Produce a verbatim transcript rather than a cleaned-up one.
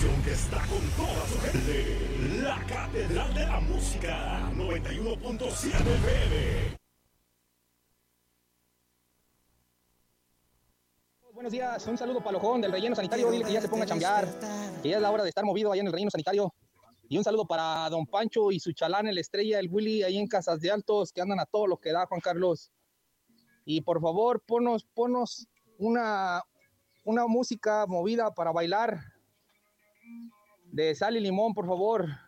estación que está con toda su gente. La Catedral de la Música, noventa y uno punto siete F M. Buenos días, un saludo para Lojón del relleno sanitario, dile que ya se ponga a chambear, que ya es la hora de estar movido allá en el relleno sanitario. Y un saludo para don Pancho y su chalán, el Estrella, el Willy, ahí en Casas de Altos, que andan a todo lo que da, Juan Carlos. Y por favor, ponos, ponos una, una música movida para bailar de Sal y Limón, por favor.